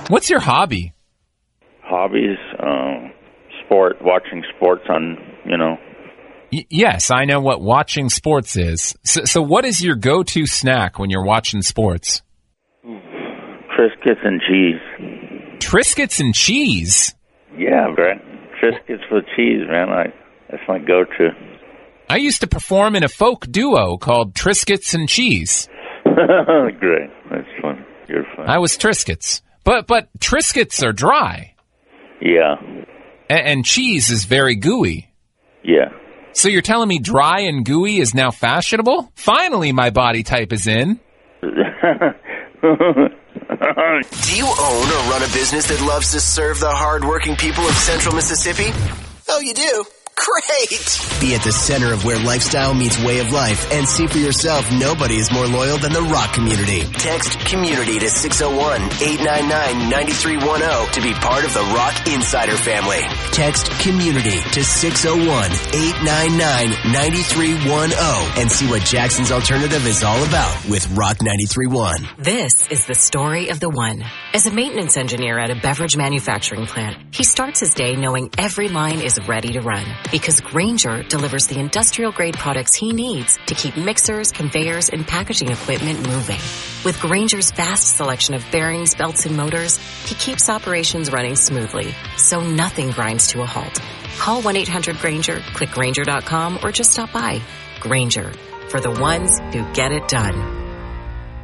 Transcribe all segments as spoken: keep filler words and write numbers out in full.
What's your hobby? Hobbies, um, sport, watching sports on, you know. Y- yes, I know what watching sports is. So, so what is your go-to snack when you're watching sports? Triscuits and cheese. Triscuits and cheese? Yeah, Brett. Triscuits with cheese, man. I, that's my go-to. I used to perform in a folk duo called Triscuits and Cheese. Great. That's fun. You're fun. I was Triscuits. But but Triscuits are dry. Yeah. A- and cheese is very gooey. Yeah. So you're telling me dry and gooey is now fashionable? Finally, my body type is in. Do you own or run a business that loves to serve the hardworking people of Central Mississippi? Oh, you do? Great! Be at the center of where lifestyle meets way of life and see for yourself nobody is more loyal than the Rock community. Text COMMUNITY to six oh one, eight nine nine, nine three one oh to be part of the Rock Insider family. Text COMMUNITY to six oh one, eight nine nine, nine three one oh and see what Jackson's Alternative is all about with Rock ninety-three point one. This is the story of the one. As a maintenance engineer at a beverage manufacturing plant, he starts his day knowing every line is ready to run. Because Grainger delivers the industrial-grade products he needs to keep mixers, conveyors, and packaging equipment moving. With Grainger's vast selection of bearings, belts, and motors, he keeps operations running smoothly, so nothing grinds to a halt. Call one eight hundred Grainger, click Grainger dot com, or just stop by. Grainger, for the ones who get it done.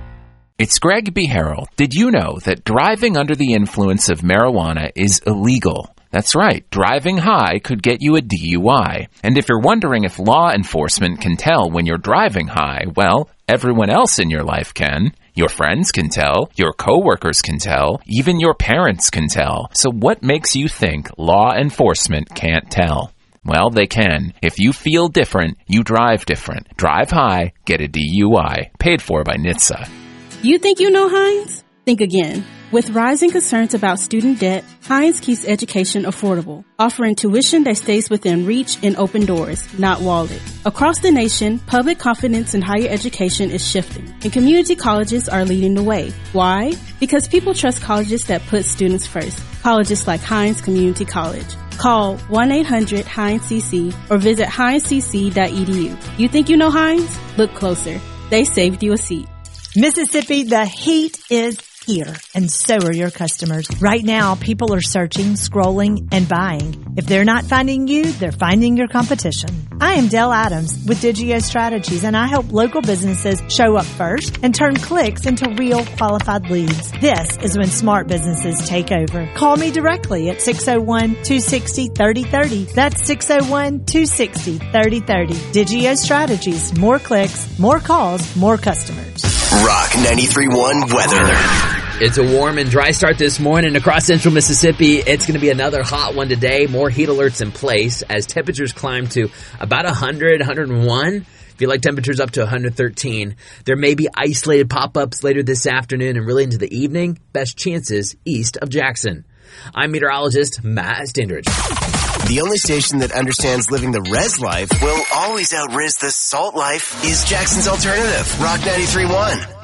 It's Greg B. Harrell. Did you know that driving under the influence of marijuana is illegal? That's right. Driving high could get you a D U I. And if you're wondering if law enforcement can tell when you're driving high, well, everyone else in your life can. Your friends can tell. Your coworkers can tell. Even your parents can tell. So what makes you think law enforcement can't tell? Well, they can. If you feel different, you drive different. Drive high, get a D U I. Paid for by N H T S A. You think you know Heinz? Think again. With rising concerns about student debt, Heinz keeps education affordable, offering tuition that stays within reach and open doors, not walled. Across the nation, public confidence in higher education is shifting, and community colleges are leading the way. Why? Because people trust colleges that put students first. Colleges like Heinz Community College. Call one eight hundred Heinz C C or visit heinz c c dot e d u. You think you know Heinz? Look closer. They saved you a seat. Mississippi, the heat is here, and so are your customers. Right now, people are searching, scrolling, and buying. If they're not finding you, they're finding your competition. I am Dell Adams with Digio Strategies, and I help local businesses show up first and turn clicks into real qualified leads. This is when smart businesses take over. Call me directly at six oh one, two six oh, three oh three oh. That's six oh one, two six oh, three oh three oh. Digio Strategies. More clicks, more calls, more customers. Rock ninety-three point one weather. It's a warm and dry start this morning across central Mississippi. It's going to be another hot one today. More heat alerts in place as temperatures climb to about one hundred, one hundred one. Feel like temperatures up to one hundred thirteen. There may be isolated pop-ups later this afternoon and really into the evening. Best chances east of Jackson. I'm meteorologist Matt Standridge. The only station that understands living the res life will always out-res the salt life is Jackson's Alternative, Rock ninety-three point one.